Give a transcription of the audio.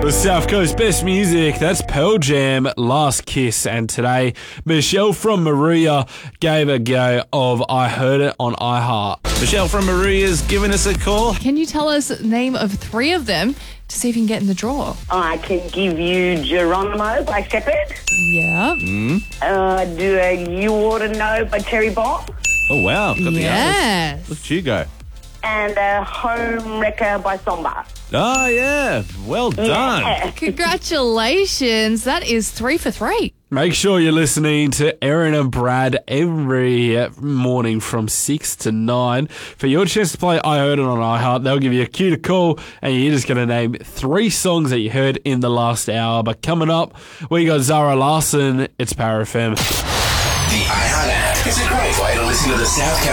The South Coast Best Music, that's Pearl Jam, Last Kiss. And today, Michelle from Maruya gave a go of I Heard It on iHeart. Michelle from Maruya's giving us a call. Can you tell us the name of 3 of them to see if you can get in the draw? I can give you Geronimo by Shepherd. Yeah. Do You Ought to Know by Terry Bob. Oh, wow. Got the Yes. answers. Look at you go. And Home Wrecker by Somba. Oh, yeah. Well done. Yeah. Congratulations. That is 3 for 3. Make sure you're listening to Erin and Brad every morning from 6 to 9 for your chance to play I Heard It on iHeart. They'll give you a cue to call, and you're just going to name 3 songs that you heard in the last hour. But coming up, we got Zara Larson. It's Power FM. The iHeart app is a great way to listen to the South